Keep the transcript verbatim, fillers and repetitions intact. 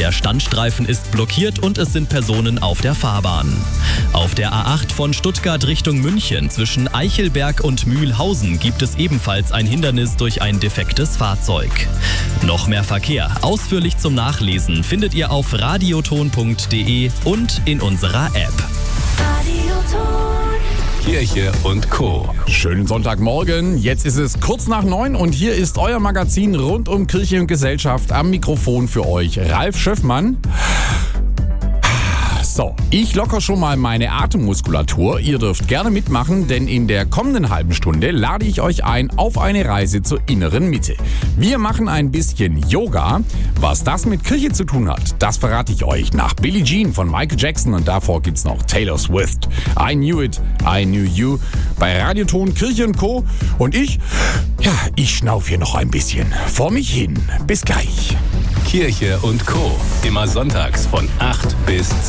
Der Standstreifen ist blockiert und es sind Personen auf der Fahrbahn. Auf der A acht von Stuttgart Richtung München zwischen Eichelberg und Mühlhausen gibt es ebenfalls ein Hindernis durch ein defektes Fahrzeug. Noch mehr Verkehr, ausführlich zum Nachlesen, findet ihr auf radioton punkt de und in unserer App. Kirche und Co. Schönen Sonntagmorgen, jetzt ist es kurz nach neun und hier ist euer Magazin rund um Kirche und Gesellschaft. Am Mikrofon für euch Ralf Schöffmann. So, ich locker schon mal meine Atemmuskulatur. Ihr dürft gerne mitmachen, denn in der kommenden halben Stunde lade ich euch ein auf eine Reise zur inneren Mitte. Wir machen ein bisschen Yoga. Was das mit Kirche zu tun hat, das verrate ich euch nach Billie Jean von Michael Jackson und davor gibt's noch Taylor Swift. I knew it, I knew you. Bei Radioton, Kirche und Co. Und ich, ja, ich schnauf hier noch ein bisschen vor mich hin. Bis gleich. Kirche und Co. Immer sonntags von acht bis